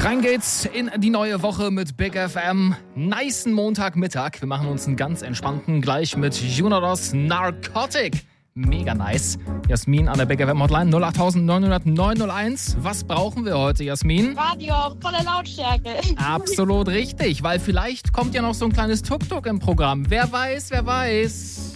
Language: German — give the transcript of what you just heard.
Rein geht's in die neue Woche mit Big FM. Nicen Montagmittag. Wir machen uns einen ganz entspannten gleich mit Junodos Narcotic. Mega nice. Jasmin an der Big FM Hotline 08000 900 901. Was brauchen wir heute, Jasmin? Radio, volle Lautstärke. Absolut richtig, weil vielleicht kommt ja noch so ein kleines Tuk-Tuk im Programm. Wer weiß, wer weiß.